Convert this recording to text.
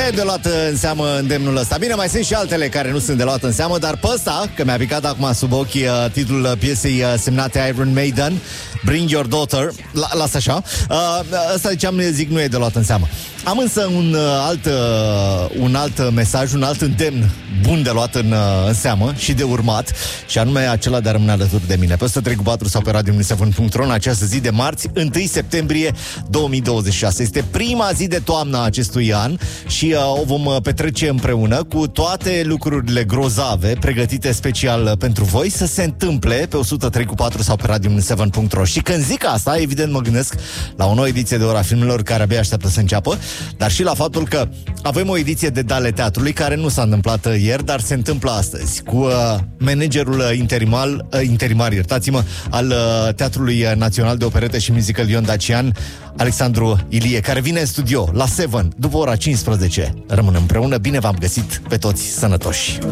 e de luat în seamă îndemnul ăsta. Bine, mai sunt și altele care nu sunt de luat în seamă, dar pe ăsta, că mi-a picat acum sub ochi titlul piesei semnate Iron Maiden, Bring Your Daughter, lasă așa. Ăsta zic nu e de luat în seamă. Am însă un alt mesaj, un alt îndemn bun de luat în seamă și de urmat, și anume acela de a rămâne alături de mine pe 103.4 sau pe radio7.ro în această zi de marți, 1 septembrie 2026. Este prima zi de toamnă a acestui an și o vom petrece împreună cu toate lucrurile grozave pregătite special pentru voi să se întâmple pe 103.4 sau pe radio7.ro. Și când zic asta, evident mă gândesc la o nouă ediție de Ora Filmelor care abia așteaptă să înceapă, dar și la faptul că avem o ediție de Dale Teatrului care nu s-a întâmplat ieri, dar se întâmplă astăzi cu managerul interimar, iertați-mă, al Teatrului Național de Operetă și Musical Ion Dacian, Alexandru Ilie, care vine în studio la 7 după ora 15. Rămânem împreună, bine v-am găsit pe toți sănătoși.